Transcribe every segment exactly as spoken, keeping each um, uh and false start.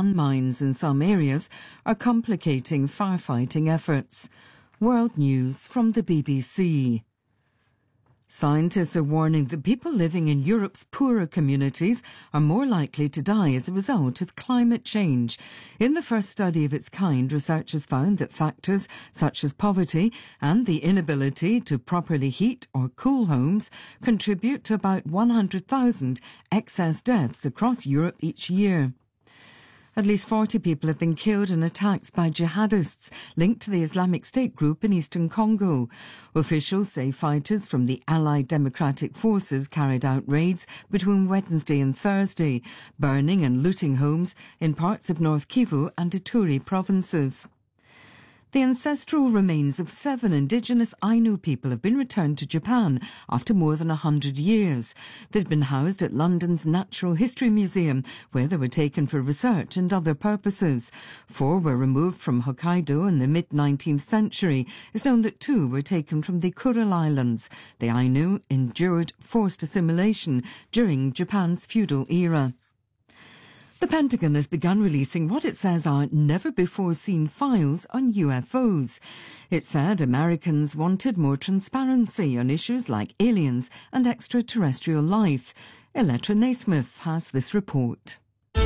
landmines in some areas are complicating firefighting efforts. World News from the B B C. Scientists are warning that people living in Europe's poorer communities are more likely to die as a result of climate change. In the first study of its kind, researchers found that factors such as poverty and the inability to properly heat or cool homes contribute to about one hundred thousand excess deaths across Europe each year. At least forty people have been killed in attacks by jihadists linked to the Islamic State group in eastern Congo. Officials say fighters from the Allied Democratic Forces carried out raids between Wednesday and Thursday, burning and looting homes in parts of North Kivu and Ituri provinces. The ancestral remains of seven indigenous Ainu people have been returned to Japan after more than a hundred years. They'd been housed at London's Natural History Museum, where they were taken for research and other purposes. Four were removed from Hokkaido in the mid-nineteenth century. It's known that two were taken from the Kuril Islands. The Ainu endured forced assimilation during Japan's feudal era. The Pentagon has begun releasing what it says are never-before-seen files on U F Os. It said Americans wanted more transparency on issues like aliens and extraterrestrial life. Electra Naismith has this report.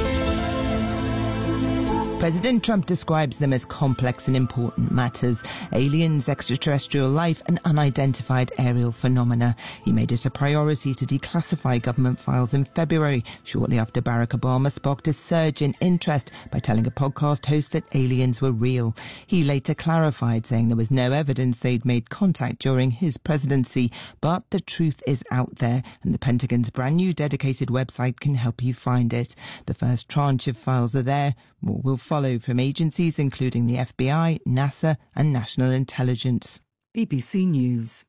President Trump describes them as complex and important matters: aliens, extraterrestrial life and unidentified aerial phenomena. He made it a priority to declassify government files in February, shortly after Barack Obama sparked a surge in interest by telling a podcast host that aliens were real. He later clarified, saying there was no evidence they'd made contact during his presidency. But the truth is out there, and the Pentagon's brand new dedicated website can help you find it. The first tranche of files are there. More will follow from agencies including the F B I, NASA and National Intelligence. B B C News.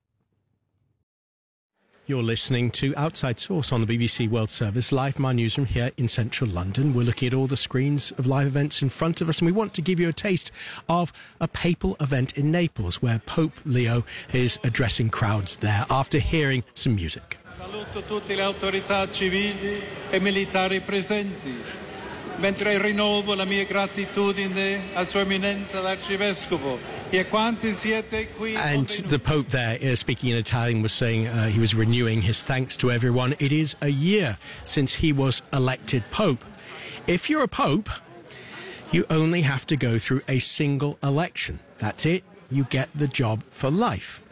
You're listening to Outside Source on the B B C World Service, live from our newsroom here in central London. We're looking at all the screens of live events in front of us, and we want to give you a taste of a papal event in Naples, where Pope Leo is addressing crowds there after hearing some music. Saluto tutte le autorità civili e militari presenti, mentre rinnovo la mia gratitudine a Sua Eminenza l'Arcivescovo e a quanti siete qui. And the Pope there, uh, speaking in Italian, was saying uh, he was renewing his thanks to everyone. It is a year since he was elected Pope. If you're a Pope, you only have to go through a single election. That's it. You get the job for life.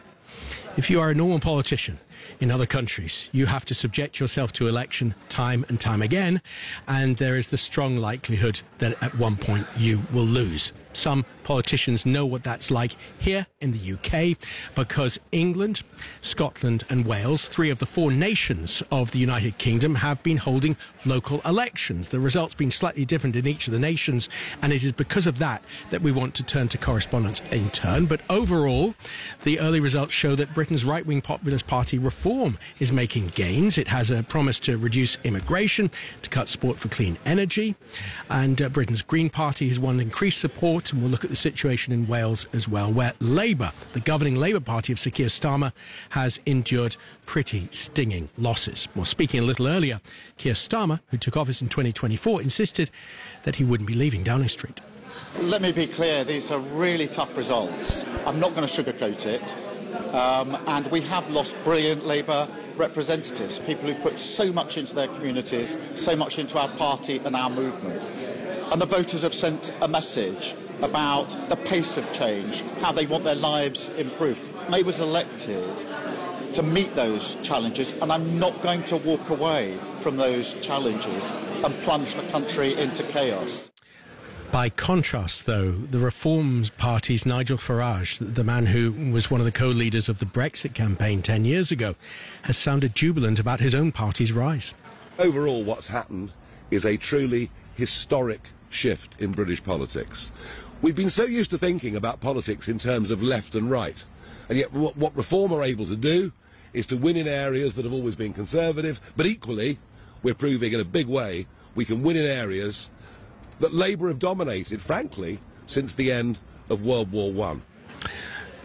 If you are a normal politician in other countries, you have to subject yourself to election time and time again, and there is the strong likelihood that at one point you will lose. Some politicians know what that's like here in the U K, because England, Scotland and Wales, three of the four nations of the United Kingdom, have been holding local elections. The results being slightly different in each of the nations, and it is because of that that we want to turn to correspondence in turn. But overall, the early results show that Britain's right-wing populist party Reform is making gains. It has a promise to reduce immigration, to cut support for clean energy, and uh, Britain's Green Party has won increased support. And we'll look at the situation in Wales as well, where Labour, the governing Labour Party of Sir Keir Starmer, has endured pretty stinging losses. Well, speaking a little earlier, Keir Starmer, who took office in twenty twenty-four, insisted that he wouldn't be leaving Downing Street. Let me be clear, these are really tough results. I'm not going to sugarcoat it. Um, and we have lost brilliant Labour representatives, people who put so much into their communities, so much into our party and our movement. And the voters have sent a message about the pace of change, how they want their lives improved. May was elected to meet those challenges, and I'm not going to walk away from those challenges and plunge the country into chaos. By contrast, though, the Reform Party's Nigel Farage, the man who was one of the co-leaders of the Brexit campaign ten years ago, has sounded jubilant about his own party's rise. Overall, what's happened is a truly historic shift in British politics. We've been so used to thinking about politics in terms of left and right, and yet what, what Reform are able to do is to win in areas that have always been conservative, but equally we're proving in a big way we can win in areas that Labour have dominated, frankly, since the end of World War One.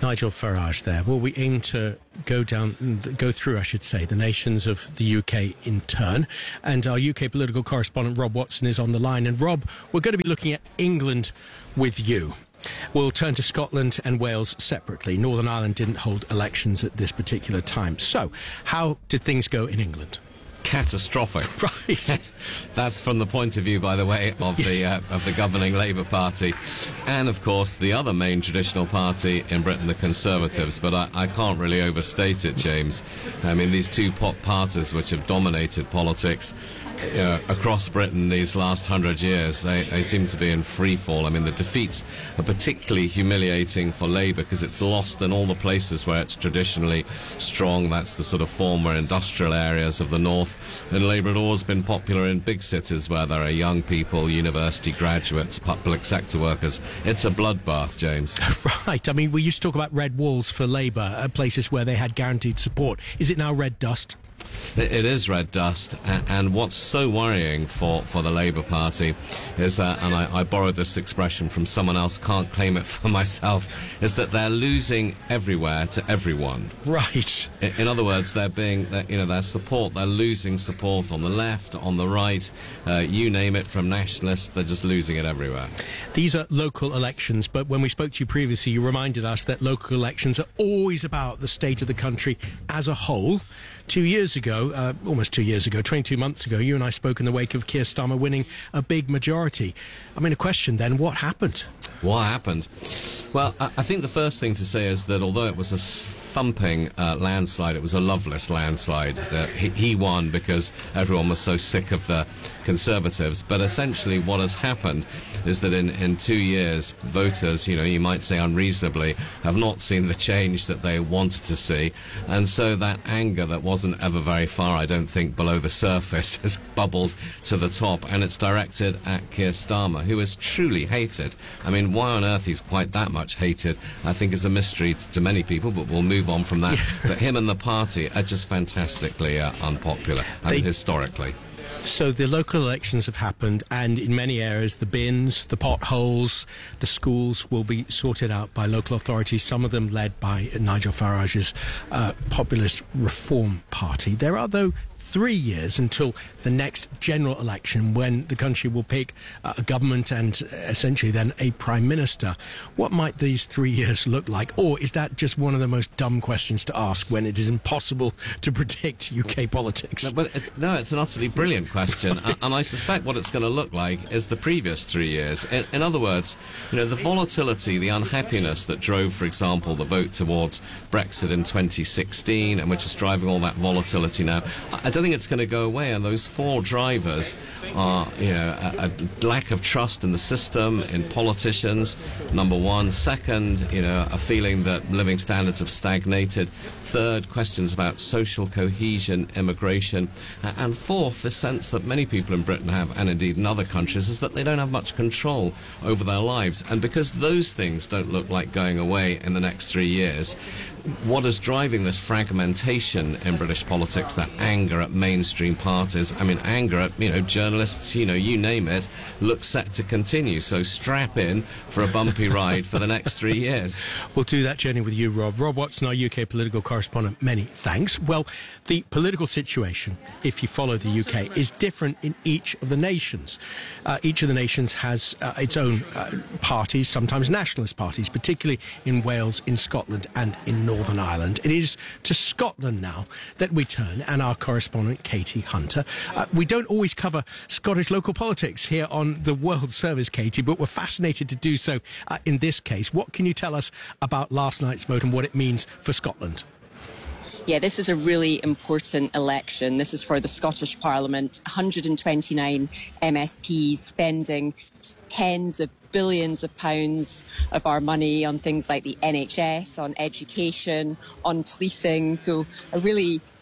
Nigel Farage there. Well, we aim to go down, go through, I should say, the nations of the U K in turn. And our U K political correspondent, Rob Watson, is on the line. And Rob, we're going to be looking at England with you. We'll turn to Scotland and Wales separately. Northern Ireland didn't hold elections at this particular time. So, how did things go in England? Catastrophic. Right. That's from the point of view, by the way, of Yes. the uh, of the governing Labour Party, and of course the other main traditional party in Britain, the Conservatives. But I, I can't really overstate it, James. I mean, these two pot parties which have dominated politics uh, across Britain these last hundred years, they, they seem to be in free fall. I mean, the defeats are particularly humiliating for Labour because it's lost in all the places where it's traditionally strong. That's the sort of former industrial areas of the north. And Labour had always been popular in big cities where there are young people, university graduates, public sector workers. It's a bloodbath, James. Right. I mean, we used to talk about red walls for Labour, uh, places where they had guaranteed support. Is it now red dust? It is red dust, and what's so worrying for, for the Labour Party is that, and I, I borrowed this expression from someone else, can't claim it for myself, is that they're losing everywhere to everyone. Right. In, in other words, they're being, they're, you know, their support, they're losing support on the left, on the right, uh, you name it, from nationalists, they're just losing it everywhere. These are local elections, but when we spoke to you previously, you reminded us that local elections are always about the state of the country as a whole. Two years ago, uh, almost two years ago, twenty-two months ago, you and I spoke in the wake of Keir Starmer winning a big majority. I mean, a question then, what happened? What happened? Well, I, I think the first thing to say is that although it was a thumping uh, landslide, it was a loveless landslide. Uh, he, he won because everyone was so sick of the Conservatives. But essentially what has happened is that in, in two years, voters, you know, you might say unreasonably, have not seen the change that they wanted to see. And so that anger that wasn't ever very far, I don't think, below the surface has bubbled to the top. And it's directed at Keir Starmer, who is truly hated. I mean, why on earth he's quite that much hated, I think is a mystery to many people, but we'll move on from that. But him and the party are just fantastically uh, unpopular, and They- historically. So the local elections have happened, and in many areas, the bins, the potholes, the schools will be sorted out by local authorities, some of them led by Nigel Farage's uh, populist Reform Party. There are, though, three years until the next general election when the country will pick uh, a government and uh, essentially then a prime minister. What might these three years look like? Or is that just one of the most dumb questions to ask when it is impossible to predict U K politics? No, but it, no, it's an utterly brilliant question, and, and I suspect what it's going to look like is the previous three years. In, in other words, you know, the volatility, the unhappiness that drove, for example, the vote towards Brexit in twenty sixteen, and which is driving all that volatility now, I, I don't think it's going to go away. And those four drivers are, you know, a, a lack of trust in the system, in politicians, number one. Second, you know, a feeling that living standards have stagnated. Third, questions about social cohesion, immigration. And fourth, the sense that many people in Britain have, and indeed in other countries, is that they don't have much control over their lives. And because those things don't look like going away in the next three years, what is driving this fragmentation in British politics, that anger at mainstream parties, I mean, anger at, you know, journalists, you know, you name it, looks set to continue. So strap in for a bumpy ride for the next three years. We'll do that journey with you, Rob. Rob Watson, our U K political correspondent, many thanks. Well, the political situation, if you follow the U K, is different in each of the nations. Uh, each of the nations has uh, its own uh, parties, sometimes nationalist parties, particularly in Wales, in Scotland and in Northern Ireland. It is to Scotland now that we turn, and our correspondent, Katie Hunter. Uh, we don't always cover Scottish local politics here on the World Service, Katie, but we're fascinated to do so uh, in this case. What can you tell us about last night's vote and what it means for Scotland? Yeah, this is a really important election. This is for the Scottish Parliament. one hundred twenty-nine M S Ps spending tens of billions of pounds of our money on things like the N H S, on education, on policing. So a really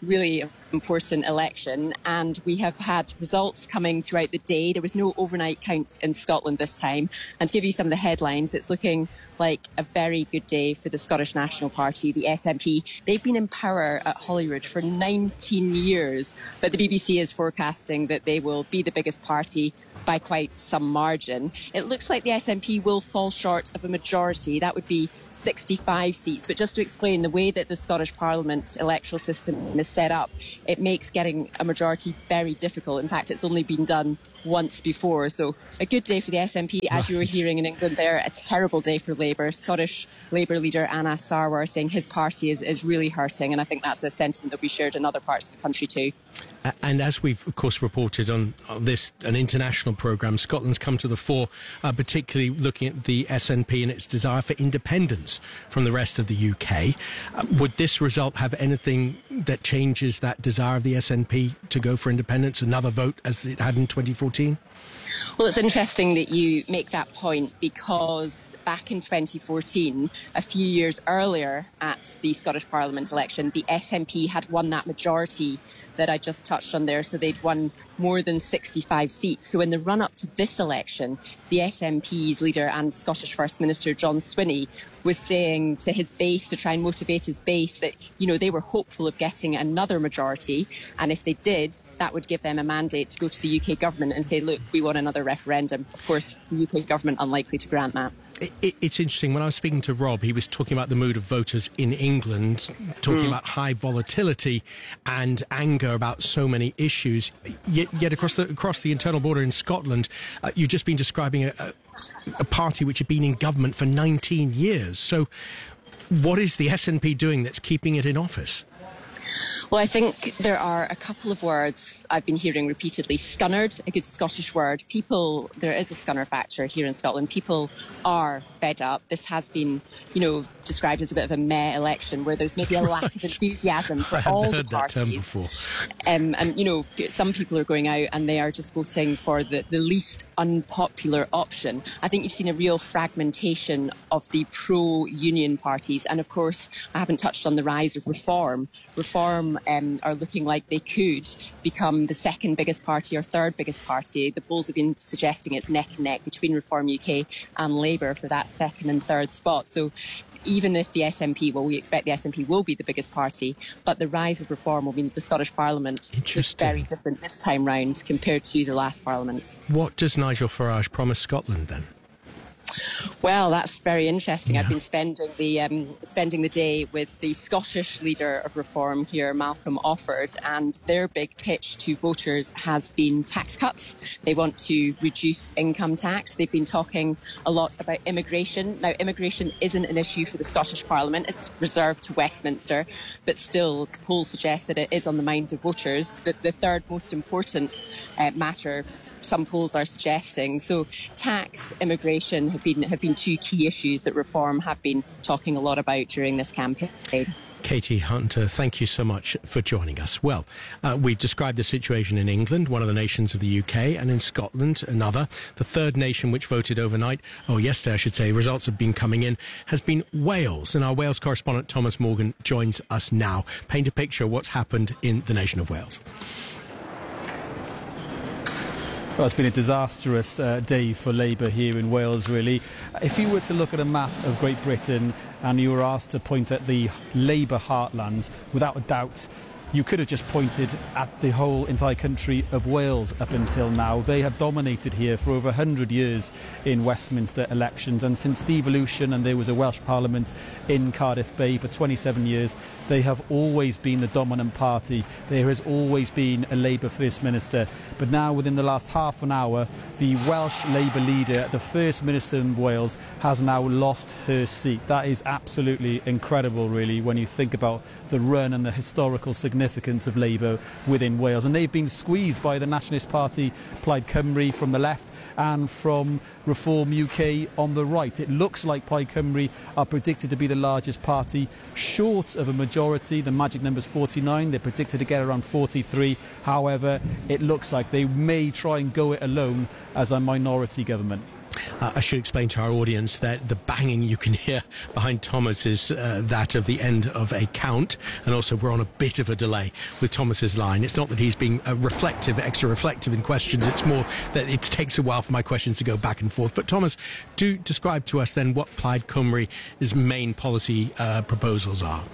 really important election, and we have had results coming throughout the day. There was no overnight count in Scotland this time. And to give you some of the headlines, it's looking like a very good day for the Scottish National Party, the S N P. They've been in power at Holyrood for nineteen years, but the B B C is forecasting that they will be the biggest party by quite some margin. It looks like the S N P will fall short of a majority. That would be sixty-five seats. But just to explain, the way that the Scottish Parliament electoral system is set up, it makes getting a majority very difficult. In fact, it's only been done once before. So a good day for the S N P, as right. you were hearing in England there, a terrible day for Labour. Scottish Labour leader Anas Sarwar saying his party is, is really hurting, and I think that's a sentiment that we shared in other parts of the country too. And as we've, of course, reported on, on this, an international programme, Scotland's come to the fore, uh, particularly looking at the S N P and its desire for independence from the rest of the U K. Uh, would this result have anything that changes that desire of the S N P to go for independence, another vote as it had in twenty fourteen? Well, it's interesting that you make that point, because back in twenty fourteen, a few years earlier at the Scottish Parliament election, the S N P had won that majority that I just touched on there. So they'd won more than sixty-five seats. So in the run-up to this election, the S N P's leader and Scottish First Minister John Swinney was saying to his base, to try and motivate his base, that, you know, they were hopeful of getting another majority. And if they did, that would give them a mandate to go to the U K government and say, look, we want another referendum. Of course, the U K government unlikely to grant that. It, it, it's interesting. When I was speaking to Rob, he was talking about the mood of voters in England, talking mm. about high volatility and anger about so many issues. Yet, yet across the across the internal border in Scotland, uh, you've just been describing a, a, a party which had been in government for nineteen years. So what is the S N P doing that's keeping it in office? Well, I think there are a couple of words I've been hearing repeatedly. Scunnered, a good Scottish word. People, there is a scunner factor here in Scotland. People are fed up. This has been, you know, described as a bit of a meh election, where there's maybe a right. lack of enthusiasm for I all heard the parties. That term before. Um, and, you know, some people are going out and they are just voting for the, the least unpopular option. I think you've seen a real fragmentation of the pro-union parties. And, of course, I haven't touched on the rise of Reform. Reform um, are looking like they could become the second biggest party or third biggest party. The polls have been suggesting it's neck and neck between Reform U K and Labour for that second and third spot. So even if the S N P, well, we expect the S N P will be the biggest party, but the rise of Reform will mean that the Scottish Parliament is very different this time round compared to the last Parliament. What does Nigel Farage promise Scotland then? Well, that's very interesting. Yeah. I've been spending the um, spending the day with the Scottish leader of Reform here, Malcolm Offord, and their big pitch to voters has been tax cuts. They want to reduce income tax. They've been talking a lot about immigration. Now, immigration isn't an issue for the Scottish Parliament. It's reserved to Westminster, but still, polls suggest that it is on the mind of voters. The, the third most important uh, matter, some polls are suggesting. So, tax, immigration have been have been two key issues that Reform have been talking a lot about during this campaign. Katie Hunter, thank you so much for joining us. Well, uh, we've described the situation in England, one of the nations of the U K, and in Scotland, another. The third nation which voted overnight, oh, yesterday I should say, results have been coming in, has been Wales. And our Wales correspondent Thomas Morgan joins us now. Paint a picture of what's happened in the nation of Wales. Well, it's been a disastrous uh, day for Labour here in Wales, really. If you were to look at a map of Great Britain and you were asked to point at the Labour heartlands, without a doubt, you could have just pointed at the whole entire country of Wales up until now. They have dominated here for over one hundred years in Westminster elections, and since devolution and there was a Welsh Parliament in Cardiff Bay for twenty-seven years, they have always been the dominant party. There has always been a Labour First Minister. But now, within the last half an hour, the Welsh Labour leader, the First Minister in Wales, has now lost her seat. That is absolutely incredible, really, when you think about the run and the historical significance significance of Labour within Wales. And they've been squeezed by the Nationalist Party, Plaid Cymru from the left, and from Reform U K on the right. It looks like Plaid Cymru are predicted to be the largest party, short of a majority. The magic number's forty-nine. They're predicted to get around forty-three. However, it looks like they may try and go it alone as a minority government. Uh, I should explain to our audience that the banging you can hear behind Thomas is uh, that of the end of a count, and also we're on a bit of a delay with Thomas's line. It's not that he's being uh, reflective, extra reflective in questions, it's more that it takes a while for my questions to go back and forth. But Thomas, do describe to us then what Plaid Cymru's main policy uh, proposals are.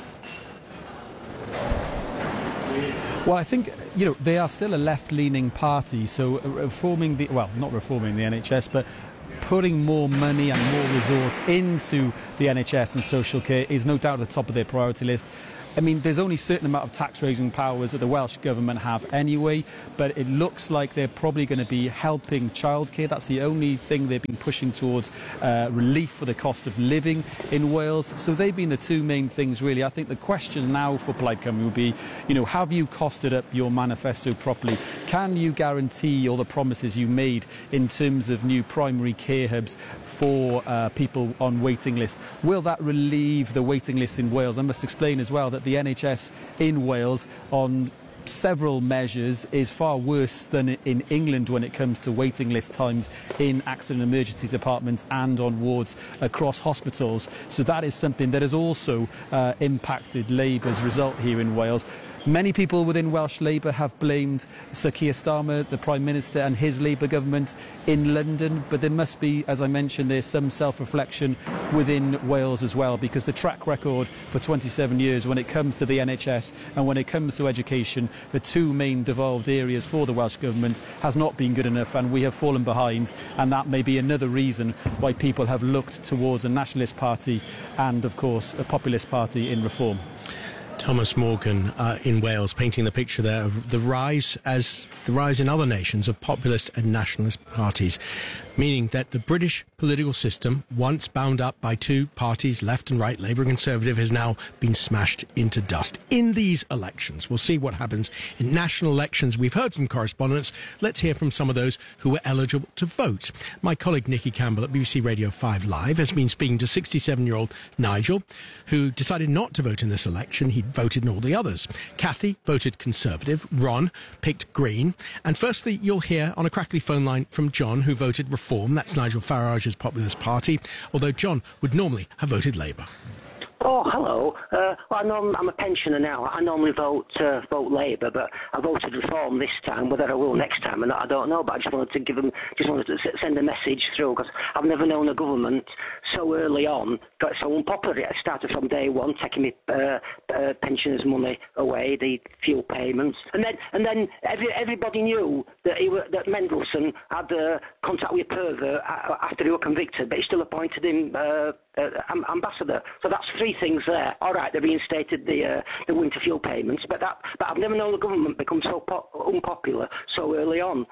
Well, I think, you know, they are still a left-leaning party, so reforming the, well, not reforming the N H S, but putting more money and more resource into the N H S and social care is no doubt at the top of their priority list. I mean, there's only a certain amount of tax-raising powers that the Welsh Government have anyway, but it looks like they're probably going to be helping childcare. That's the only thing they've been pushing towards, uh, relief for the cost of living in Wales. So they've been the two main things, really. I think the question now for Plaid Cymru will be, you know, have you costed up your manifesto properly? Can you guarantee all the promises you made in terms of new primary care hubs for uh, people on waiting lists? Will that relieve the waiting lists in Wales? I must explain as well that the N H S in Wales on several measures is far worse than in England when it comes to waiting list times in accident emergency departments and on wards across hospitals. So that is something that has also uh, impacted Labour's result here in Wales. Many people within Welsh Labour have blamed Sir Keir Starmer, the Prime Minister, and his Labour government in London, but there must be, as I mentioned, there's some self-reflection within Wales as well, because the track record for twenty-seven years when it comes to the N H S and when it comes to education, the two main devolved areas for the Welsh Government, has not been good enough, and we have fallen behind, and that may be another reason why people have looked towards a nationalist party and, of course, a populist party in reform. Thomas Morgan uh, in Wales, painting the picture there of the rise, as the rise in other nations, of populist and nationalist parties, meaning that the British political system, once bound up by two parties, left and right, Labour and Conservative, has now been smashed into dust. In these elections, we'll see what happens in national elections. We've heard from correspondents. Let's hear from some of those who were eligible to vote. My colleague Nikki Campbell at B B C Radio five Live has been speaking to sixty-seven-year-old Nigel, who decided not to vote in this election. He voted in all the others. Kathy voted Conservative. Ron picked Green. And firstly, you'll hear on a crackly phone line from John, who voted Reform. That's Nigel Farage's Populist Party, although John would normally have voted Labour. Oh, hello. Uh, well, I know I'm a pensioner now. I normally vote uh, vote Labour, but I voted Reform this time. Whether I will next time or not, I don't know. But I just wanted to give them, just wanted to send a message through, because I've never known a government so early on got so unpopular. It started from day one, taking me uh, uh, pensioners' money away, the fuel payments, and then and then every, everybody knew that he were, that Mendelsohn had uh, contact with a pervert after he was convicted, but he still appointed him uh, uh, ambassador. So that's three things there. All right, they reinstated the uh, the winter fuel payments, but that but I've never known the government become so po- unpopular so early on.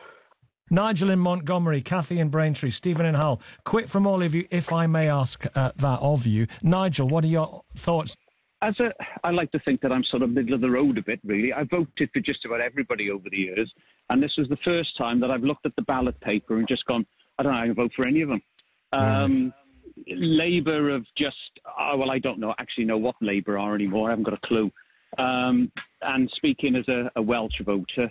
Nigel in Montgomery, Kathy in Braintree, Stephen in Hull. Quick from all of you, if I may ask uh, that of you. Nigel, what are your thoughts? As a, I like to think that I'm sort of middle of the road a bit, really. I voted for just about everybody over the years, and this was the first time that I've looked at the ballot paper and just gone, I don't know, I can vote for any of them. Um, Labour have just, oh, well, I don't know actually know what Labour are anymore. I haven't got a clue. Um, and speaking as a, a Welsh voter,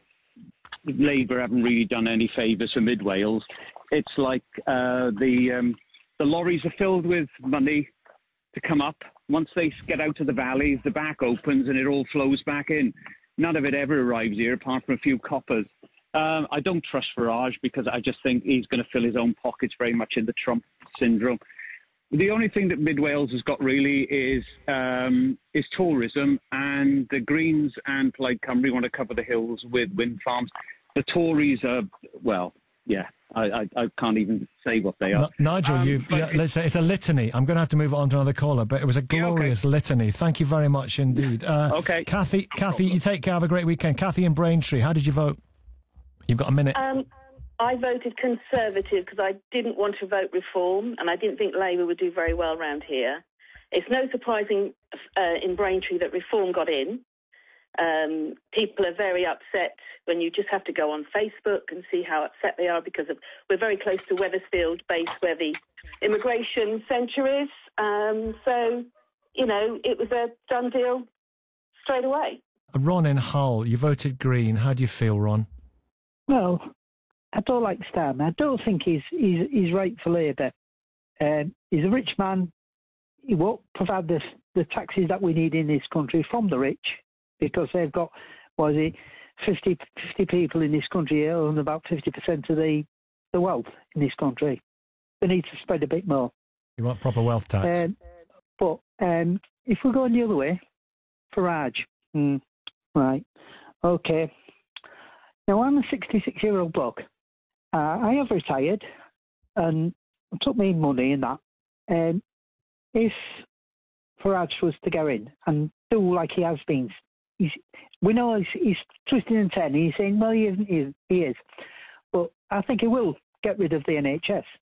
Labour haven't really done any favours for Mid Wales. It's like uh, the um, the lorries are filled with money to come up. Once they get out of the valleys, the back opens and it all flows back in. None of it ever arrives here, apart from a few coppers. Um, I don't trust Farage because I just think he's going to fill his own pockets very much in the Trump syndrome. The only thing that Mid Wales has got really is um, is tourism, and the Greens and Plaid Cymru want to cover the hills with wind farms. The Tories are, well, yeah, I, I, I can't even say what they are. N- Nigel, um, you've yeah, let's say it's a litany. I'm going to have to move on to another caller, but it was a glorious yeah, okay. litany. Thank you very much indeed. Uh, okay, Kathy, Kathy, you take care. Have a great weekend. Kathy in Braintree, how did you vote? You've got a minute. Um, I voted Conservative because I didn't want to vote Reform, and I didn't think Labour would do very well around here. It's no surprising uh, in Braintree that Reform got in. Um, people are very upset when you just have to go on Facebook and see how upset they are because of we're very close to Wethersfield base where the immigration centre is. Um, so, you know, it was a done deal straight away. Ron in Hull, you voted Green. How do you feel, Ron? Well, I don't like Starmer. I don't think he's he's, he's right for Labour. Um, he's a rich man. He won't provide the the taxes that we need in this country from the rich, because they've got, what is it, fifty, fifty people in this country own about fifty percent of the, the wealth in this country. They need to spread a bit more. You want proper wealth tax? Um, but um, if we're going the other way, Farage, mm, right, okay. Now, I'm a sixty-six-year-old bloke. Uh, I have retired, and I took me money and that. Um, if Farage was to go in and do like he has been, he's, we know he's, he's twisting and turning. He's saying, well, he isn't. He is, he is. But I think he will get rid of the N H S.